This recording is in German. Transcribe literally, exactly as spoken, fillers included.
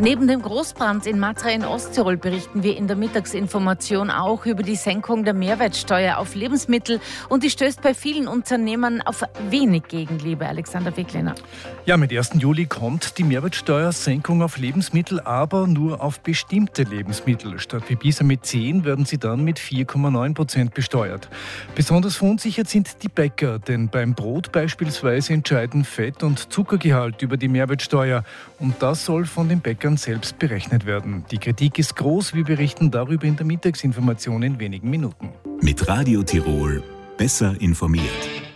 Neben dem Großbrand in Matra in Osttirol berichten wir in der Mittagsinformation auch über die Senkung der Mehrwertsteuer auf Lebensmittel. Und die stößt bei vielen Unternehmern auf wenig Gegenliebe. Alexander Weglener. Ja, mit ersten Juli kommt die Mehrwertsteuersenkung auf Lebensmittel, aber nur auf bestimmte Lebensmittel. Statt wie bisher mit zehn werden sie dann mit vier Komma neun Prozent besteuert. Besonders verunsichert sind die Bäcker, denn beim Brot beispielsweise entscheiden Fett- und Zuckergehalt über die Mehrwertsteuer. Und das soll von den Bäckern selbst berechnet werden. Die Kritik ist groß, wir berichten darüber in der Mittagsinformation in wenigen Minuten. Mit Radio Tirol besser informiert.